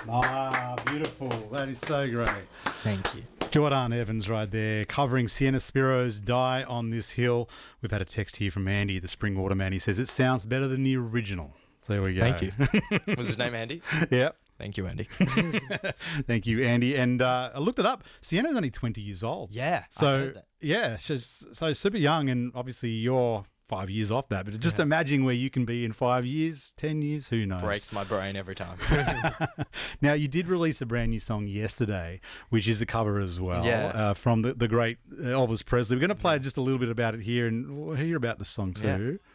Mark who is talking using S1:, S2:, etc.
S1: Ah, beautiful. That is so great.
S2: Thank you.
S1: Jordan Evans right there, covering Sienna Spiro's Die on This Hill. We've had a text here from Andy, the Springwater man. He says, it sounds better than the original. So there we go.
S2: Thank you. Was his name Andy?
S1: Yeah.
S2: Thank you, Andy.
S1: Thank you, Andy. And I looked it up. Sienna's only 20 years old.
S2: Yeah,
S1: So,
S2: I heard that.
S1: yeah, she's so super young, and obviously you're 5 years off that. But just imagine where you can be in 5 years, 10 years, who knows?
S2: Breaks my brain every time.
S1: Now, you did release a brand new song yesterday, which is a cover as well,
S2: Yeah.
S1: from the great Elvis Presley. We're going to play just a little bit about it here, and we'll hear about the song too.
S2: Yeah.